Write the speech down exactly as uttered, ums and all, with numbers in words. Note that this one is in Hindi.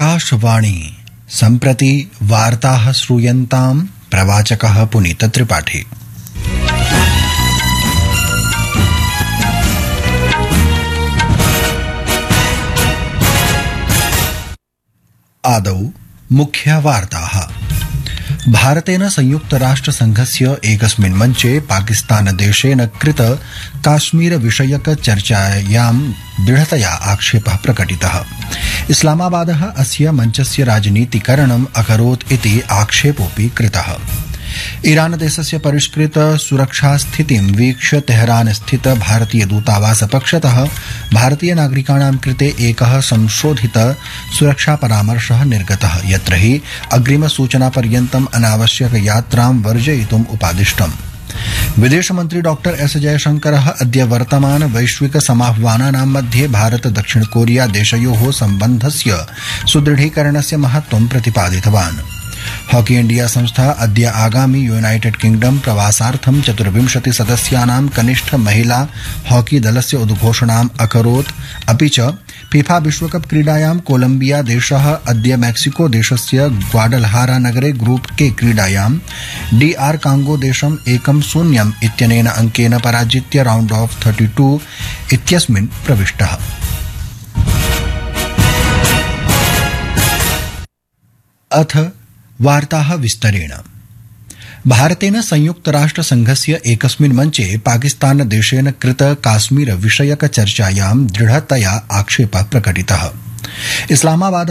आकाशवाणी सम्प्रति वार्ताः श्रूयन्ताम् प्रवाचकः पुनीत त्रिपाठी। आदौ मुख्यवार्ताः। भारतेन संयुक्तराष्ट्रसंघस्य एकस्मिन् मञ्चे पाकिस्तानदेशेन कृत काश्मीर विषयक चर्चायां दृढतया आक्षेपः प्रकटितः। इस्लामाबादः अस्य मञ्चस्य राजनीतिकरणम् अकरोत् इति आक्षेपोऽपि कृतः। ईरान देशस्य परिष्कृत सुरक्षास्थितिं वीक्ष्य तेहरान स्थित भारतीय दूतावास पक्षतः भारतीय नागरिकाणां कृते एकः संशोधित सुरक्षा परामर्शः निर्गतः, यत्र हि अग्रिम सूचनापर्यन्तम् अनावश्यक यात्रां वर्जयितुम् उपादिष्टम्। विदेशमन्त्री डॉक्टर एस जयशंकरः अद्य वर्तमान वैश्विक समाह्वानानां मध्ये भारत दक्षिण कोरिया देशयोः सम्बन्धस्य सुदृढीकरणस्य महत्त्वं प्रतिपादितवान्। हॉकी इंडिया संस्था अद्य आगामि यूनाइटेड किंगडम प्रवासार्थं चतुर्विंशति सदस्यानां कनिष्ठ महिला हॉकी दलस्य उद्घोषणाम् अकरोत्। अपि च फीफा विश्वकप क्रीडायां कोलंबिया देशः अद्य मैक्सिको देशस्य ग्वाडलहारा नगरे ग्रुप के क्रीडायां डीआर कांगो देशम् एकं शून्यम् इत्यनेन अंकेन पराजित्य राउंड ऑफ थर्टी टू इत्यस्मिन् प्रविष्टः। अथ वार्ताः विस्तरेण। भारतेन संयुक्तराष्ट्रसंघस्य एकस्मिन् मञ्चे पाकिस्तानदेशेन कृत काश्मीर विषयक चर्चायां दृढतया आक्षेपः प्रकटितः। इस्लामाबाद